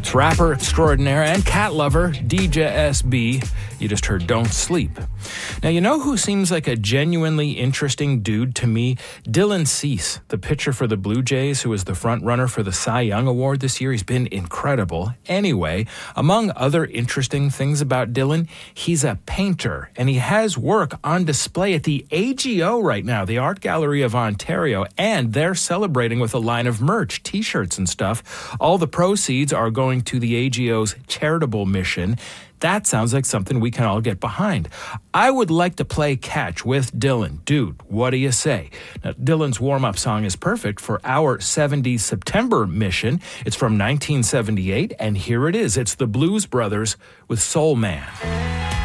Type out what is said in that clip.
It's rapper extraordinaire and cat lover DJ SB. You just heard Don't Sleep. Now, you know who seems like a genuinely interesting dude to me? Dylan Cease, the pitcher for the Blue Jays, who is the front runner for the Cy Young Award this year. He's been incredible. Anyway, among other interesting things about Dylan, he's a painter, and he has work on display at the AGO right now, the Art Gallery of Ontario, and they're celebrating with a line of merch, t-shirts and stuff. All the proceeds are going to the AGO's charitable mission. That sounds like something we can all get behind. I would like to play catch with Dylan. Dude, what do you say? Now, Dylan's warm-up song is perfect for our 70s September mission. It's from 1978, and here it is. It's the Blues Brothers with Soul Man.